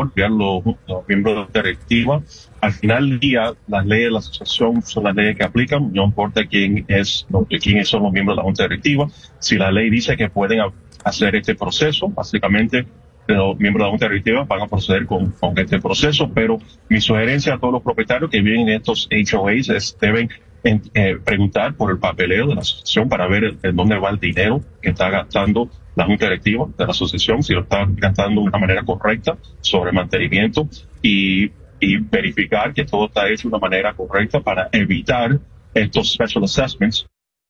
los miembros de la directiva. Al final del día, las leyes de la asociación son las leyes que aplican, no importa quiénes son los miembros de la junta directiva. Si la ley dice que pueden hacer este proceso, básicamente los miembros de la junta directiva van a proceder con este proceso, pero mi sugerencia a todos los propietarios que viven en estos HOAs es deben preguntar por el papeleo de la asociación para ver en dónde va el dinero que está gastando la junta directiva de la asociación, si lo está gastando de una manera correcta sobre mantenimiento y verificar que todo está hecho de una manera correcta para evitar estos special assessments.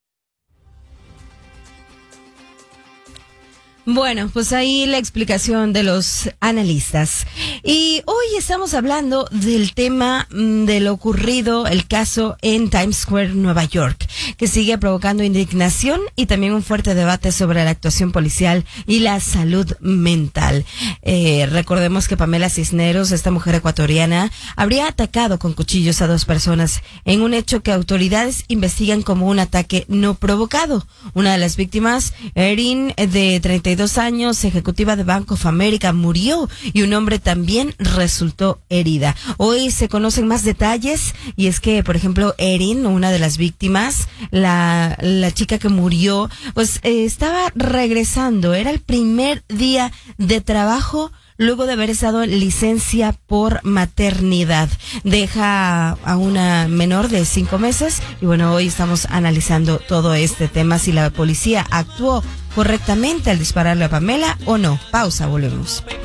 Bueno, pues ahí la explicación de los analistas. Y hoy estamos hablando del tema de lo ocurrido, el caso en Times Square, Nueva York, que sigue provocando indignación y también un fuerte debate sobre la actuación policial y la salud mental. Recordemos que Pamela Cisneros, esta mujer ecuatoriana, habría atacado con cuchillos a 2 personas en un hecho que autoridades investigan como un ataque no provocado. Una de las víctimas, Erin, de 32 años, ejecutiva de Bank of America, murió y un hombre también resultó herida. Hoy se conocen más detalles y es que, por ejemplo, Erin, una de las víctimas, la chica que murió, pues estaba regresando, era el primer día de trabajo luego de haber estado en licencia por maternidad. Deja a una menor de 5 meses y bueno, hoy estamos analizando todo este tema, si la policía actuó correctamente al dispararle a Pamela o no. Pausa, volvemos.